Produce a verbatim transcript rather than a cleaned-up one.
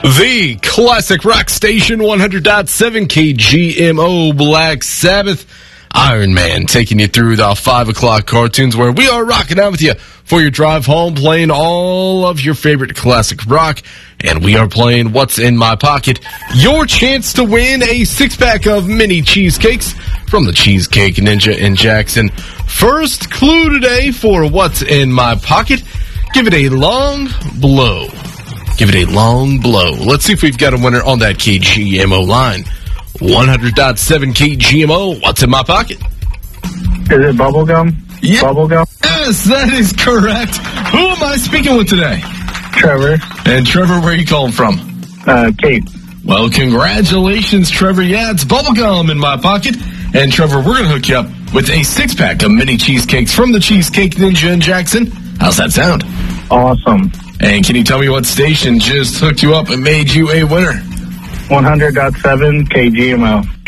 The classic rock station, one hundred point seven K G M O, Black Sabbath. Iron Man taking you through the five o'clock cartoons where we are rocking out with you for your drive home, playing all of your favorite classic rock. And we are playing What's in My Pocket, your chance to win a six-pack of mini cheesecakes from the Cheesecake Ninja in Jackson. First clue today for What's in My Pocket, give it a long blow. Give it a long blow. Let's see if we've got a winner on that K G M O line. one hundred point seven K G M O, What's in My Pocket? Is it bubblegum? Yeah. Bubblegum? Yes, that is correct. Who am I speaking with today? Trevor. And Trevor, where are you calling from? Uh, Kate. Well, congratulations, Trevor. Yeah, it's bubblegum in my pocket. And Trevor, we're going to hook you up with a six-pack of mini cheesecakes from the Cheesecake Ninja in Jackson. How's that sound? Awesome. And can you tell me what station just hooked you up and made you a winner? one hundred point seven K G M O.